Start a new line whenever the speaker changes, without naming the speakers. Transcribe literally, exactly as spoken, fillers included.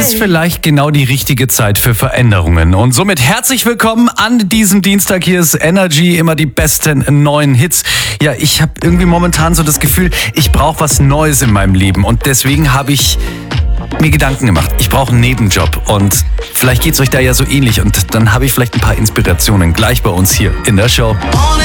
ist vielleicht genau die richtige Zeit für Veränderungen. Und somit herzlich willkommen an diesem Dienstag. Hier ist Energy, immer die besten neuen Hits. Ja, ich habe irgendwie momentan so das Gefühl, ich brauche was Neues in meinem Leben. Und deswegen habe ich mir Gedanken gemacht. Ich brauche einen Nebenjob. Und vielleicht geht es euch da ja so ähnlich. Und dann habe ich vielleicht ein paar Inspirationen gleich bei uns hier in der Show.